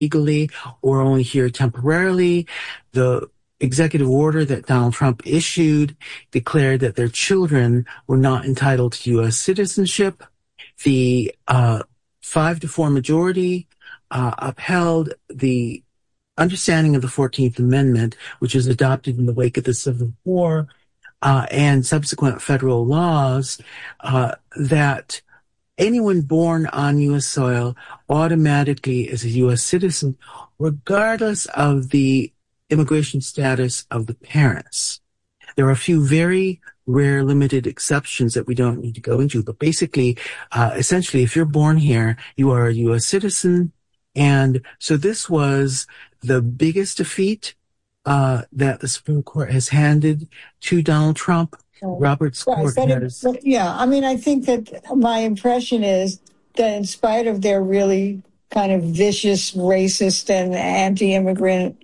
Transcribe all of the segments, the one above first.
legally or only here temporarily. The executive order that Donald Trump issued declared that their children were not entitled to U.S. citizenship. The 5-4 majority upheld the understanding of the 14th Amendment, which was adopted in the wake of the Civil War and subsequent federal laws, that anyone born on U.S. soil automatically is a U.S. citizen, regardless of the immigration status of the parents. There are a few very rare, limited exceptions that we don't need to go into, but basically, essentially, if you're born here, you are a U.S. citizen. And so this was the biggest defeat that the Supreme Court has handed to Donald Trump. Roberts Court has. Yeah, I mean, I think that my impression is that in spite of their really kind of vicious, racist, and anti-immigrant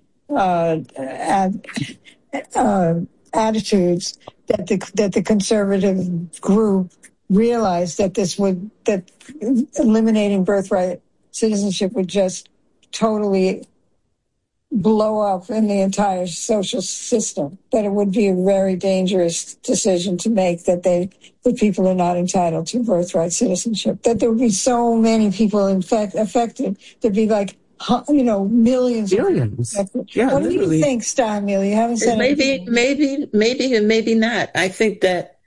attitudes, that the conservative group realized that eliminating birthright citizenship would just totally blow up in the entire social system, that it would be a very dangerous decision to make, that people are not entitled to birthright citizenship, that there would be so many people affected. There'd be like, millions. Billions. Yeah, what do you think, Steinmeier? You haven't said maybe, and maybe not. I think that,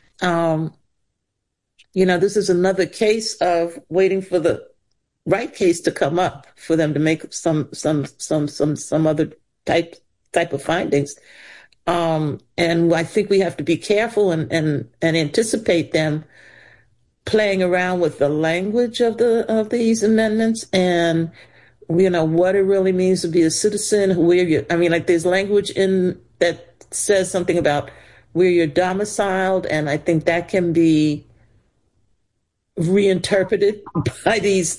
this is another case of waiting for the right case to come up for them to make some other type of findings. And I think we have to be careful and anticipate them playing around with the language of these amendments and, what it really means to be a citizen, there's language in that says something about where you're domiciled. And I think that can be reinterpreted by these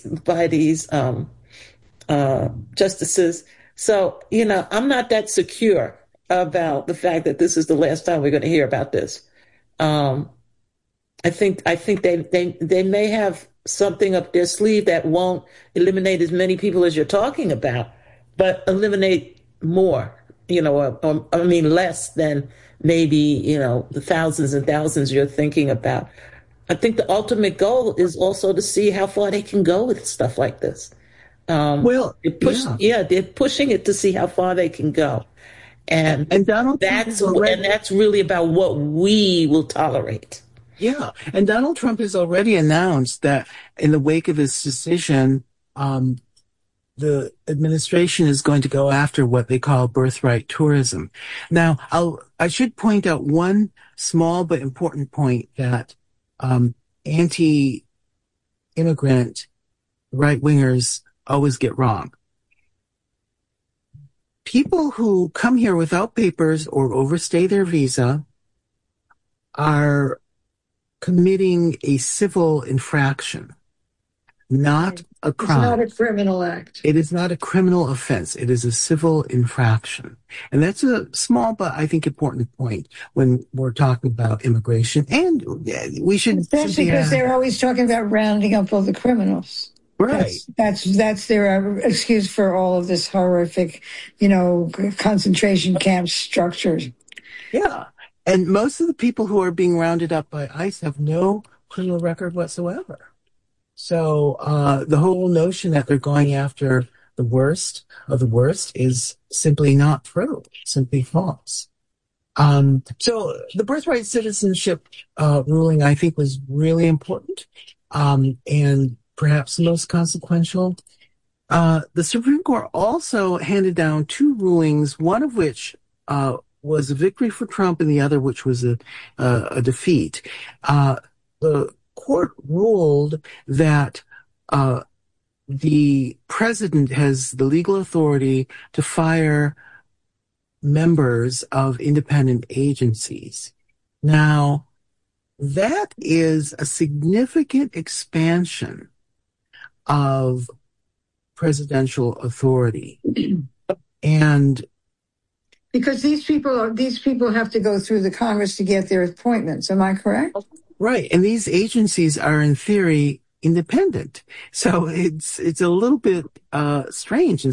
justices. So, I'm not that secure about the fact that this is the last time we're going to hear about this. I think they may have something up their sleeve that won't eliminate as many people as you're talking about, but eliminate more, less than maybe, the thousands and thousands you're thinking about. I think the ultimate goal is also to see how far they can go with stuff like this. They're pushing it to see how far they can go. And that's really about what we will tolerate. Yeah. And Donald Trump has already announced that in the wake of his decision, the administration is going to go after what they call birthright tourism. Now, I should point out one small but important point that anti-immigrant right-wingers always get wrong. People who come here without papers or overstay their visa are committing a civil infraction, not a crime. It's not a criminal act. It is not a criminal offense. It is a civil infraction. And that's a small but I think important point when we're talking about immigration. And we should... Especially because they're always talking about rounding up all the criminals. Right. That's their excuse for all of this horrific, concentration camp structures. Yeah. And most of the people who are being rounded up by ICE have no criminal record whatsoever. So the whole notion that they're going after the worst of the worst is simply not true, simply false. So the birthright citizenship ruling, I think, was really important and perhaps the most consequential. The Supreme Court also handed down two rulings, one of which was a victory for Trump and the other which was a defeat. The court ruled that the president has the legal authority to fire members of independent agencies. Now, that is a significant expansion of presidential authority. And because these people have to go through the Congress to get their appointments. Am I correct? Right. And these agencies are in theory independent. So it's a little bit strange.